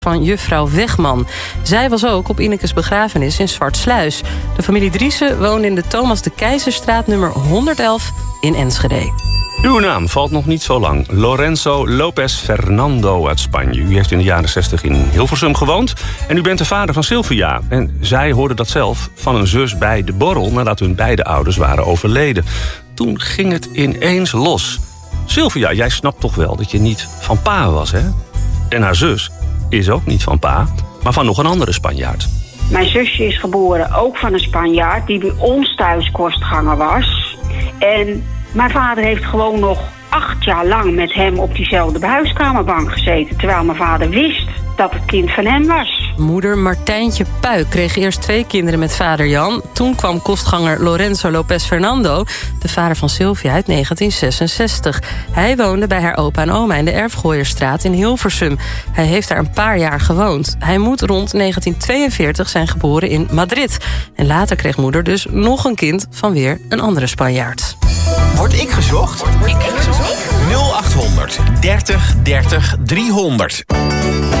van juffrouw Wegman. Zij was ook op Inekes begrafenis in Zwartsluis. De familie Driessen woonde in de Thomas de Keizerstraat nummer 111 in Enschede. Uw naam valt nog niet zo lang. Lorenzo Lopez Fernando uit Spanje. U heeft in de jaren 60 in Hilversum gewoond. En u bent de vader van Sylvia. En zij hoorde dat zelf van een zus bij de borrel nadat hun beide ouders waren overleden. Toen ging het ineens los. Sylvia, jij snapt toch wel dat je niet van pa was, hè? En haar zus is ook niet van pa, maar van nog een andere Spanjaard. Mijn zusje is geboren ook van een Spanjaard die bij ons thuis kostganger was. En mijn vader heeft gewoon nog 8 jaar lang met hem op diezelfde huiskamerbank gezeten. Terwijl mijn vader wist dat het kind van hem was. Moeder Martijntje Puik kreeg eerst 2 kinderen met vader Jan. Toen kwam kostganger Lorenzo Lopez Fernando, de vader van Sylvia, uit 1966. Hij woonde bij haar opa en oma in de Erfgooierstraat in Hilversum. Hij heeft daar een paar jaar gewoond. Hij moet rond 1942 zijn geboren in Madrid. En later kreeg moeder dus nog een kind van weer een andere Spanjaard. Word ik gezocht? 0800 30 30 300.